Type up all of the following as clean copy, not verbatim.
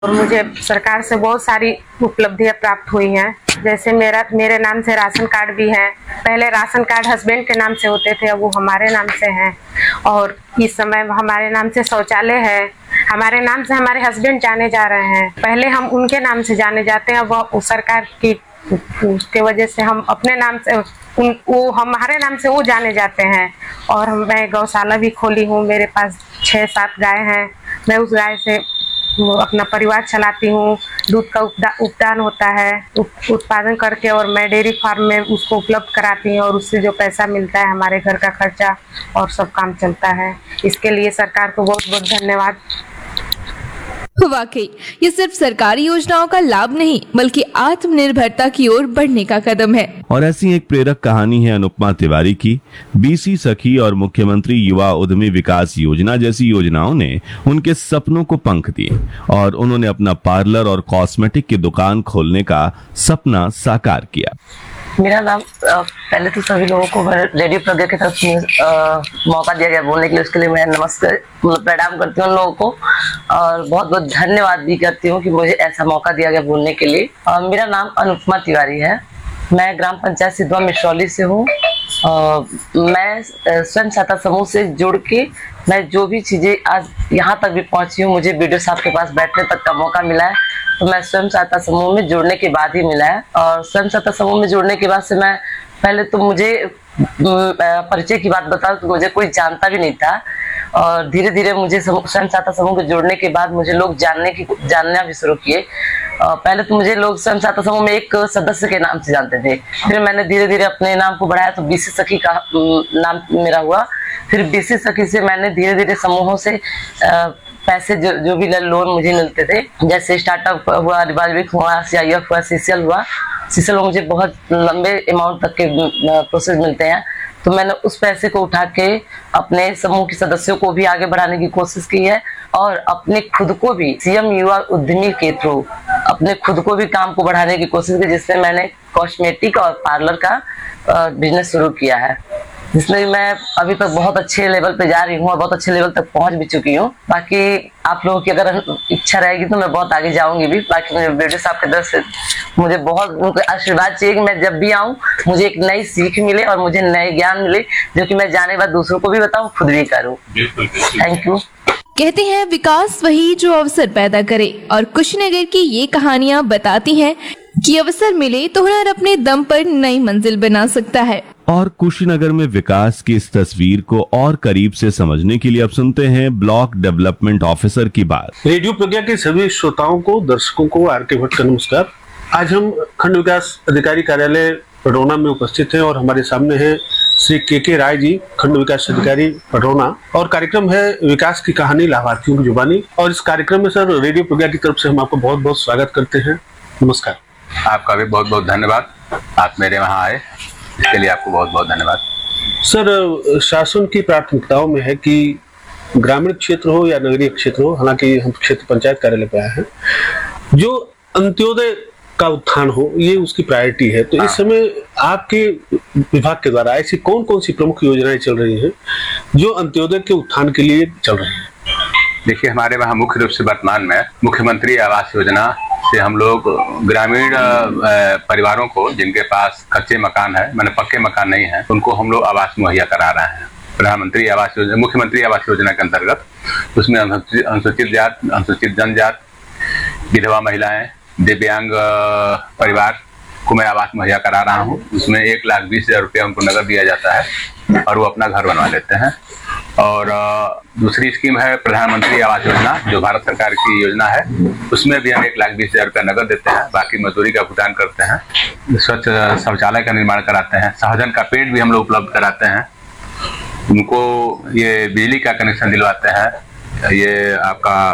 और मुझे सरकार से बहुत सारी उपलब्धियां प्राप्त हुई हैं। जैसे मेरे नाम से राशन कार्ड भी है। पहले राशन कार्ड हस्बैंड के नाम से होते थे, अब वो हमारे नाम से हैं। और इस समय हमारे नाम से शौचालय है। हमारे नाम से हमारे हस्बैंड जाने जा रहे हैं। पहले हम उनके नाम से जाने जाते हैं, वो सरकार की उसके वजह से हम अपने नाम से वो हमारे नाम से वो जाने जाते हैं। और मैं गौशाला भी खोली हूँ। मेरे पास 6-7 गाय हैं। मैं उस गाय से अपना परिवार चलाती हूँ। दूध का उपदान होता है, उत्पादन करके, और मैं डेयरी फार्म में उसको उपलब्ध कराती हूँ। और उससे जो पैसा मिलता है हमारे घर का खर्चा और सब काम चलता है। इसके लिए सरकार को बहुत बहुत धन्यवाद। वाकई ये सिर्फ सरकारी योजनाओं का लाभ नहीं बल्कि आत्मनिर्भरता की ओर बढ़ने का कदम है। और ऐसी एक प्रेरक कहानी है अनुपमा तिवारी की। बीसी सखी और मुख्यमंत्री युवा उद्यमी विकास योजना जैसी योजनाओं ने उनके सपनों को पंख दिए और उन्होंने अपना पार्लर और कॉस्मेटिक की दुकान खोलने का सपना साकार किया। मेरा नाम पहले तो सभी लोगों को रेडियो प्रज्ञा की तरफ से मौका दिया गया बोलने के लिए, उसके लिए मैं नमस्कार प्रणाम करती हूँ उन लोगों को और बहुत बहुत धन्यवाद भी करती हूँ कि मुझे ऐसा मौका दिया गया बोलने के लिए। मेरा नाम अनुपमा तिवारी है। मैं ग्राम पंचायत सिद्धवा मिश्रौली से हूँ। मैं स्वयं सहायता समूह से जुड़ के मैं जो भी चीजें आज यहाँ तक भी पहुंची हूँ, मुझे बीडीओ साहब के पास बैठने तक का मौका मिला है तो मैं स्वयं सहायता समूह में जुड़ने के बाद ही मिला है। और स्वयं सहायता समूह में जुड़ने के बाद से मैं पहले तो मुझे परिचय की बात बताऊं तो मुझे कोई जानता भी नहीं था। और धीरे धीरे मुझे स्वयं सहायता समूह के जुड़ने के बाद मुझे लोग जानना भी शुरू किए। पहले तो मुझे लोग स्वयं सहायता समूह में एक सदस्य के नाम से जानते थे। फिर मैंने धीरे धीरे अपने नाम को बढ़ाया तो बीसी सखी का नाम मेरा हुआ। फिर बीसी सखी से मैंने धीरे धीरे समूहों से पैसे जो भी लोन मुझे मिलते थे, जैसे स्टार्टअप हुआ, रिवाल्विक हुआ, CIF हुआ, सीसीएल हुआ। सीसीएल में मुझे बहुत लंबे अमाउंट तक के प्रोसेस मिलते हैं तो मैंने उस पैसे को उठा के अपने समूह के सदस्यों को भी आगे बढ़ाने की कोशिश की है और अपने खुद को भी CM युवा उद्यमी के थ्रू अपने खुद को भी काम को बढ़ाने की कोशिश की, जिसमें मैंने कॉस्मेटिक और पार्लर का बिजनेस शुरू किया है, जिसमें मैं अभी तक बहुत अच्छे लेवल पे जा रही हूँ और बहुत अच्छे लेवल तक पहुंच भी चुकी हूँ। बाकी आप लोगों की अगर इच्छा रहेगी तो मैं बहुत आगे जाऊंगी भी। बाकी मुझे बीडीओ साहब की तरफ से मुझे बहुत उनका आशीर्वाद चाहिए कि मैं जब भी आऊँ मुझे एक नई सीख मिले और मुझे नए ज्ञान मिले जो कि मैं जाने के बाद दूसरों को भी बताऊँ, खुद भी करूँ। Thank you. कहते हैं विकास वही जो अवसर पैदा करे और कुशीनगर की ये कहानियाँ बताती हैं कि अवसर मिले तो हुनर अपने दम पर नई मंजिल बना सकता है। और कुशीनगर में विकास की इस तस्वीर को और करीब से समझने के लिए अब सुनते हैं ब्लॉक डेवलपमेंट ऑफिसर की बात। रेडियो प्रज्ञा के सभी श्रोताओं को, दर्शकों को आर.के. भट्ट का नमस्कार। आज हम खंड विकास अधिकारी कार्यालय पटौना में उपस्थित हैं और हमारे सामने है श्री के राय जी, खंड विकास अधिकारी पटौना, और कार्यक्रम है विकास की कहानी लाभार्थियों की जुबानी। और इस कार्यक्रम में सर रेडियो प्रज्ञा की तरफ से हम आपको बहुत बहुत स्वागत करते हैं। नमस्कार। आपका भी बहुत बहुत धन्यवाद, आप मेरे वहाँ आए इसके लिए आपको बहुत बहुत धन्यवाद। सर, शासन की प्राथमिकताओं में है कि ग्रामीण क्षेत्र हो या नगरीय क्षेत्र हो, हालांकि हम क्षेत्र पंचायत कार्यालय पे आए हैं, जो अंत्योदय का उत्थान हो ये उसकी प्रायोरिटी है। तो इस समय आपके विभाग के द्वारा ऐसी कौन कौन सी प्रमुख योजनाएं चल रही हैं जो अंत्योदय के उत्थान के लिए चल रही हैं? देखिए, हमारे वहाँ मुख्य रूप से वर्तमान में मुख्यमंत्री आवास योजना से हम लोग ग्रामीण परिवारों को जिनके पास कच्चे मकान है, माने पक्के मकान नहीं है, उनको हम लोग आवास मुहैया करा रहे हैं। प्रधानमंत्री आवास योजना, मुख्यमंत्री आवास योजना के अंतर्गत उसमें अनुसूचित जात, अनुसूचित जनजात, विधवा महिलाएं, दिव्यांग परिवार को मैं आवास मुहैया करा रहा हूँ। उसमें 1,20,000 रुपया उनको नगद दिया जाता है और वो अपना घर बनवा लेते हैं। और दूसरी स्कीम है प्रधानमंत्री आवास योजना, जो भारत सरकार की योजना है, उसमें भी हम 1,20,000 रुपया नगद देते हैं, बाकी मजदूरी का भुगतान करते हैं। स्वच्छ शौचालय का निर्माण कराते हैं, सहजन का पेड़ भी हम लोग उपलब्ध कराते हैं, उनको ये बिजली का कनेक्शन दिलवाते हैं, ये आपका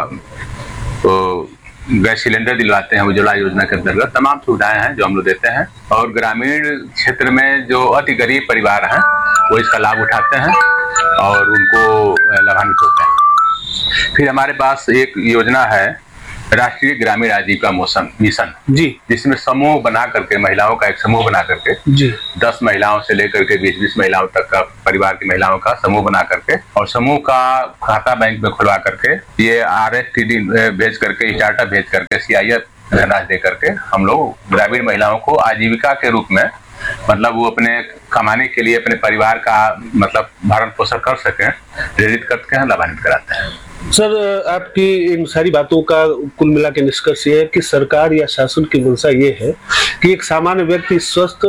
तो गैस सिलेंडर दिलवाते हैं उज्ज्वला योजना के अंतर्गत। तमाम सुविधाएं हैं जो हम लोग देते हैं और ग्रामीण क्षेत्र में जो अति गरीब परिवार हैं वो इसका लाभ उठाते हैं और उनको लाभान्वित होते हैं। फिर हमारे पास एक योजना है राष्ट्रीय ग्रामीण आजीविका मिशन जी, जिसमें समूह बना करके, महिलाओं का एक समूह बना करके जी, 10 महिलाओं से लेकर के 20-20 महिलाओं तक का परिवार की महिलाओं का समूह बना करके और समूह का खाता बैंक में खुलवा करके ये RSTD भेज करके, स्टार्टअप भेज करके, CIF धनराशि दे करके हम लोग ग्रामीण महिलाओं को आजीविका के रूप में, मतलब वो अपने कमाने के लिए अपने परिवार का मतलब भरण पोषण कर सकें, प्रेरित करके हैं, लाभान्वित कराते हैं। सर आपकी इन सारी बातों का कुल मिला के निष्कर्ष ये है कि सरकार या शासन की मंशा ये है कि एक सामान्य व्यक्ति स्वस्थ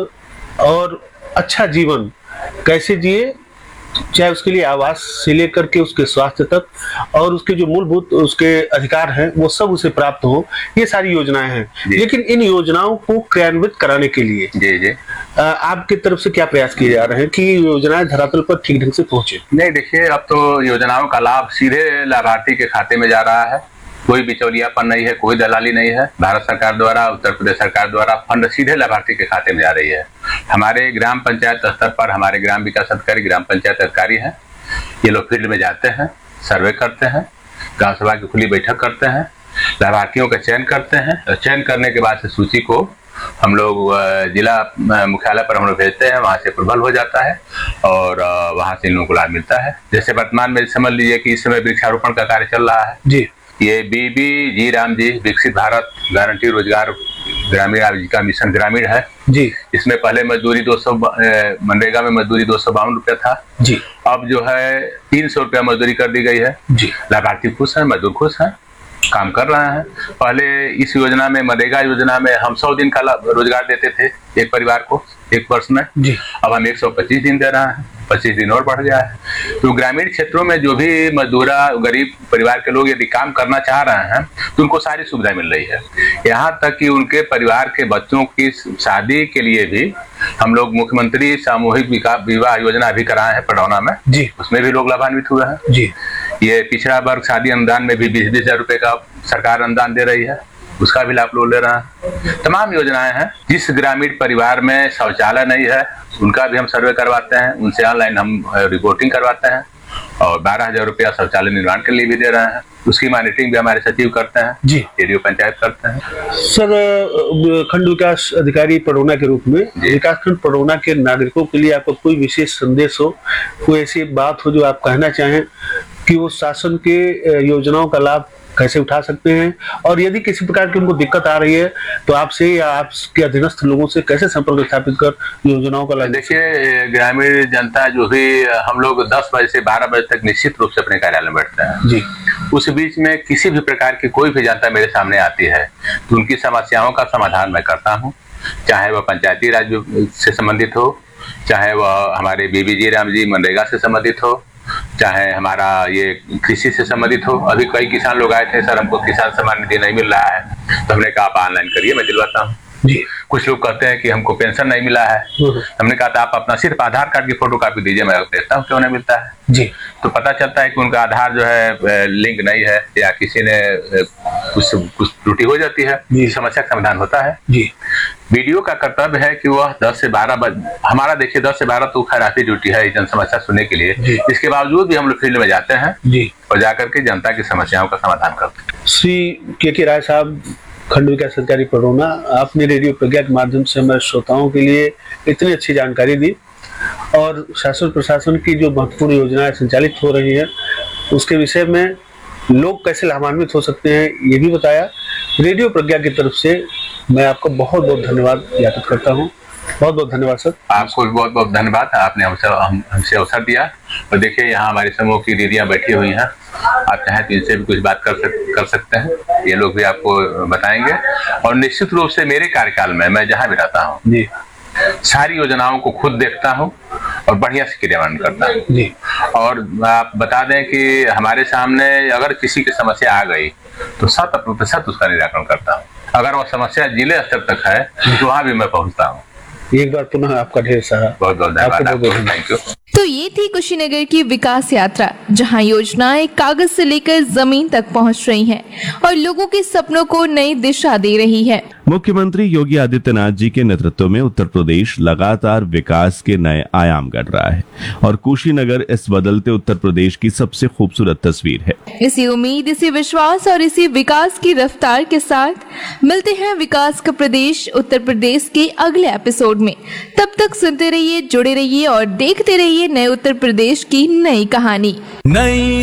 और अच्छा जीवन कैसे जिए, चाहे उसके लिए आवास से लेकर के उसके स्वास्थ्य तक और उसके जो मूलभूत उसके अधिकार हैं वो सब उसे प्राप्त हो, ये सारी योजनाएं हैं। लेकिन इन योजनाओं को क्रियान्वित कराने के लिए जी आपकी तरफ से क्या प्रयास किए जा रहे हैं कि योजनाएं धरातल पर ठीक ढंग से पहुंचे? नहीं, देखिए, अब तो योजनाओं का लाभ सीधे लाभार्थी के खाते में जा रहा है, कोई बिचौलियापन नहीं है, कोई दलाली नहीं है। भारत सरकार द्वारा, उत्तर प्रदेश सरकार द्वारा फंड सीधे लाभार्थी के खाते में जा रही है। हमारे ग्राम पंचायत स्तर पर हमारे ग्राम विकास अधिकारी, ग्राम पंचायत अधिकारी हैं, ये लोग फील्ड में जाते हैं, सर्वे करते हैं, ग्राम सभा की खुली बैठक करते हैं, लाभार्थियों का चयन करते हैं और चयन करने के बाद से सूची को हम लोग जिला मुख्यालय पर हम लोग भेजते हैं, वहाँ से अप्रूवल हो जाता है और वहाँ से इन लोगों को लाभ मिलता है। जैसे वर्तमान में समझ लीजिए कि इस समय वृक्षारोपण का कार्य चल रहा है जी, ये BBG राम जी विकसित भारत गारंटी रोजगार ग्रामीण आजीविका मिशन ग्रामीण है जी। इसमें पहले मजदूरी 200 मनरेगा में मजदूरी 252 रुपया था जी, अब जो है 300 रुपया मजदूरी कर दी गई है जी। लाभार्थी खुश है, मजदूर खुश है, काम कर रहे हैं। पहले इस योजना में, मनरेगा योजना में हम 100 दिन का रोजगार देते थे एक परिवार को एक वर्ष में जी। अब हम 125 दिन दे रहे हैं, 25 दिन और बढ़ गया है। तो ग्रामीण क्षेत्रों में जो भी मजदूरा गरीब परिवार के लोग यदि काम करना चाह रहे हैं तो उनको सारी सुविधा मिल रही है। यहाँ तक कि उनके परिवार के बच्चों की शादी के लिए भी हम लोग मुख्यमंत्री सामूहिक विवाह योजना अभी कराए हैं पडौना में जी, उसमें भी लोग लाभान्वित हुए हैं जी। ये पिछड़ा वर्ग शादी अनुदान में भी 20-20 हजार रुपए का सरकार अनुदान दे रही है, उसका भी लाभ लोग ले रहे हैं। तमाम योजनाएं हैं। जिस ग्रामीण परिवार में शौचालय नहीं है उनका भी हम सर्वे करवाते हैं, उनसे ऑनलाइन हम रिपोर्टिंग करवाते हैं और 12,000 रुपया शौचालय निर्माण के लिए भी दे रहे हैं। उसकी मॉनिटरिंग भी हमारे सचिव करते हैं जी, रेडियो पंचायत करते हैं। सर खंड विकास अधिकारी पडौना के रूप में विकास खंड पडौना के नागरिकों के लिए आपका कोई विशेष संदेश हो, कोई ऐसी बात हो जो आप कहना चाहें कि वो शासन के योजनाओं का लाभ कैसे उठा सकते हैं और यदि किसी प्रकार की उनको दिक्कत आ रही है तो आपसे या आपके अधीनस्थ लोगों से कैसे संपर्क स्थापित कर योजनाओं का लाभ? देखिए, ग्रामीण जनता जो भी हम लोग 10 बजे से 12 बजे तक निश्चित रूप से अपने कार्यालय में बैठते हैं जी। उस बीच में किसी भी प्रकार की कोई भी जनता मेरे सामने आती है तो उनकी समस्याओं का समाधान मैं करता हूँ, चाहे वह पंचायती राज से संबंधित हो, चाहे वह हमारे BBG राम जी मनरेगा से संबंधित हो, चाहे हमारा ये कृषि से संबंधित हो। अभी कई किसान लोग आए थे, सर हमको किसान सम्मान निधि नहीं मिल रहा है, तो हमने कहा आप ऑनलाइन करिए, मैं दिलवाता हूँ जी। कुछ लोग कहते हैं कि हमको पेंशन नहीं मिला है, हमने कहा था आप अपना सिर्फ आधार कार्ड की फोटो कॉपी दीजिए, मैं देखता हूँ क्यों नहीं मिलता है जी। तो पता चलता है कि उनका आधार जो है लिंक नहीं है या किसी ने कुछ त्रुटि हो जाती है, समस्या का समाधान होता है जी। वीडियो का कर्तव्य है कि वह 10 से 12 बजे, हमारा देखिए 10 से 12 तो खैर आपकी ड्यूटी है जन समस्या सुनने के लिए, इसके बावजूद भी हम लोग फील्ड में जाते हैं जी और जाकर के जनता की समस्याओं का समाधान करते हैं। श्री के राय साहब, खंड विकास अधिकारी पडौना, आपने रेडियो प्रज्ञा के माध्यम से हमारे श्रोताओं के लिए इतनी अच्छी जानकारी दी और शासन प्रशासन की जो महत्वपूर्ण योजनाएं संचालित हो रही हैं उसके विषय में लोग कैसे लाभान्वित हो सकते हैं ये भी बताया। रेडियो प्रज्ञा की तरफ से मैं आपको बहुत बहुत धन्यवाद ज्ञापित करता हूँ। बहुत बहुत धन्यवाद सर। आपको भी बहुत बहुत धन्यवाद, आपने हमसे अवसर दिया। और देखिए यहाँ हमारे समूह की दीदियाँ बैठी हुई हैं, आप चाहें तो इनसे भी कुछ बात कर सकते हैं, ये लोग भी आपको बताएंगे। और निश्चित रूप से मेरे कार्यकाल में मैं जहाँ भी रहता हूँ जी सारी योजनाओं को खुद देखता हूँ और बढ़िया से क्रियान्वयन करता हूँ जी। और आप बता दें कि हमारे सामने अगर किसी की समस्या आ गई तो 100% उसका निराकरण करता हूँ। अगर वो समस्या जिले स्तर तक है तो वहाँ भी मैं पहुँचता हूँ। एक बार पुनः आपका ढेर सारा बहुत बहुत धन्यवाद, थैंक यू। तो ये थी कुशीनगर की विकास यात्रा, जहां योजनाएं कागज से लेकर जमीन तक पहुंच रही हैं और लोगों के सपनों को नई दिशा दे रही है। मुख्यमंत्री योगी आदित्यनाथ जी के नेतृत्व में उत्तर प्रदेश लगातार विकास के नए आयाम गढ़ रहा है और कुशीनगर इस बदलते उत्तर प्रदेश की सबसे खूबसूरत तस्वीर है। इसी उम्मीद, इसी विश्वास और इसी विकास की रफ्तार के साथ मिलते हैं विकास का प्रदेश उत्तर प्रदेश के अगले एपिसोड में। तब तक सुनते रहिए, जुड़े रहिए और देखते रहिए नए उत्तर प्रदेश की नई कहानी।